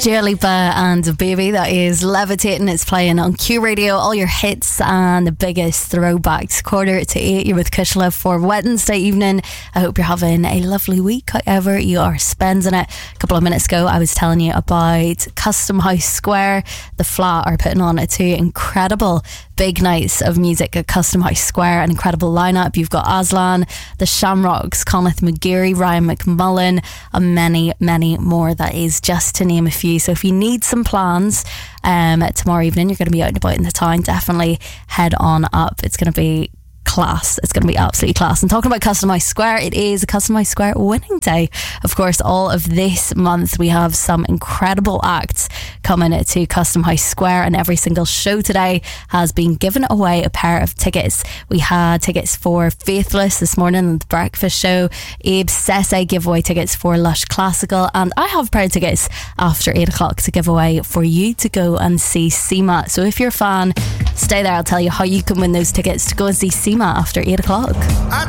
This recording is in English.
Dua Lipa and Baby, that is Levitating. It's playing on Q Radio, all your hits and the biggest throwbacks. 7:45, you're with Kushla for Wednesday evening. I hope you're having a lovely week, however you are spending it. A couple of minutes ago I was telling you about Custom House Square. The Flat are putting on 2 incredible big nights of music at Custom House Square, an incredible lineup. You've got Aslan, the Shamrocks, Conleth McGeary, Ryan McMullen, and many, many more. That is just to name a few. So if you need some plans tomorrow evening, you're going to be out and about in the town, definitely head on up. It's going to be class. It's going to be absolutely class. And talking about Custom House Square, it is a Custom House Square winning day. Of course, all of this month we have some incredible acts coming to Custom House Square, and every single show today has been giving away a pair of tickets. We had tickets for Faithless this morning on the breakfast show. Abe Sese gave away tickets for Lush Classical, and I have a pair of tickets after 8 o'clock to give away for you to go and see Seema. So if you're a fan, stay there. I'll tell you how you can win those tickets to go and see Seema after 8 o'clock.